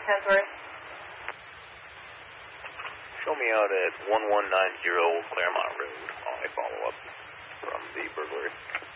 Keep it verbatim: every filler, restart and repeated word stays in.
Hensworth. Show me out at one one nine zero Claremont Road. I follow up from the burglary.